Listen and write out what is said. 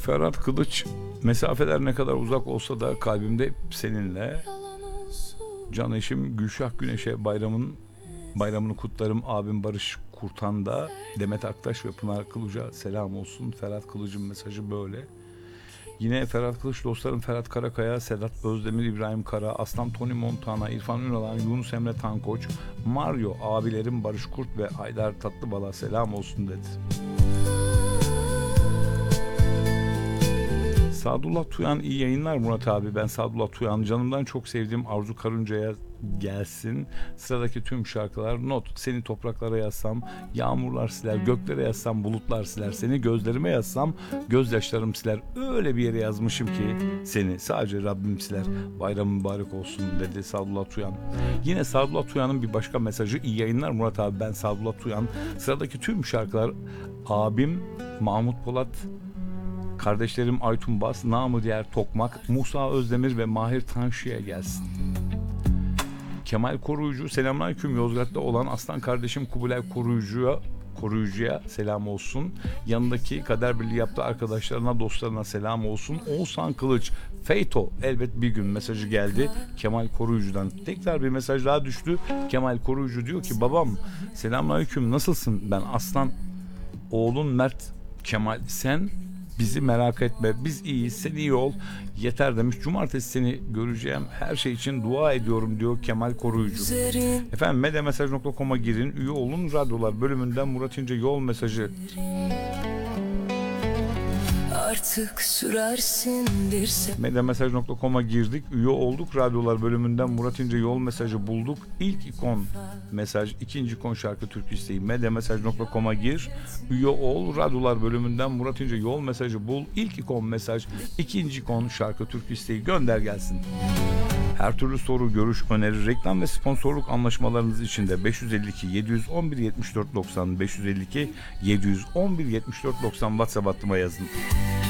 Ferhat Kılıç, mesafeler ne kadar uzak olsa da kalbimde hep seninle. Can eşim Gülşah Güneş'e bayramını kutlarım. Abim Barış Kurtan'da, Demet Aktaş ve Pınar Kılıç'a selam olsun. Ferhat Kılıç'ın mesajı böyle. Yine Ferhat Kılıç dostlarım Ferhat Karakaya, Sedat Özdemir, İbrahim Kara, Aslan Tony Montana, İrfan Ünalan, Yunus Emre Tankoç, Mario abilerim Barış Kurt ve Aydar Tatlıbal'a selam olsun dedi. Sadullah Tuyan, iyi yayınlar Murat abi. Ben Sadullah Tuyan, canımdan çok sevdiğim Arzu Karınca'ya gelsin. Sıradaki tüm şarkılar not. Seni topraklara yazsam yağmurlar siler, göklere yazsam bulutlar siler, seni gözlerime yazsam gözyaşlarım siler. Öyle bir yere yazmışım ki seni sadece Rabbim siler. Bayram mübarek olsun dedi Sadullah Tuyan. Yine Sadullah Tuyan'ın bir başka mesajı, iyi yayınlar Murat abi. Ben Sadullah Tuyan. Sıradaki tüm şarkılar abim Mahmut Polat, kardeşlerim Aytun Bas, namı diğer Tokmak, Musa Özdemir ve Mahir Tanşı'ya gelsin. Kemal Koruyucu, selamünaleyküm. Yozgat'ta olan aslan kardeşim Kubilay Koruyucu'ya selam olsun. Yanındaki kader birliği yaptığı arkadaşlarına, dostlarına selam olsun. Oğuzhan Kılıç, Feyto elbet bir gün mesajı geldi Kemal Koruyucu'dan. Tekrar bir mesaj daha düştü. Kemal Koruyucu diyor ki babam selamünaleyküm, nasılsın? Ben aslan oğlun Mert Kemal, sen bizi merak etme, biz iyiyiz, sen iyi ol yeter demiş. Cumartesi seni göreceğim, her şey için dua ediyorum diyor Kemal Koruyucu. Efendim medyamesaj.com'a girin, üye olun. Radyolar bölümünden Murat İnce yol mesajı. Artık sürersin medyamesaj.com'a girdik, üye olduk. Radyolar bölümünden Murat İnce yol mesajı bulduk. İlk ikon mesaj, ikinci ikon şarkı türkü isteği. Medyamesaj.com'a gir, üye ol. Radyolar bölümünden Murat İnce yol mesajı bul. İlk ikon mesaj, ikinci ikon şarkı türkü isteği gönder gelsin. Her türlü soru, görüş, öneri, reklam ve sponsorluk anlaşmalarınız için de 552 711 74 90 552 711 74 90 WhatsApp hattıma yazın.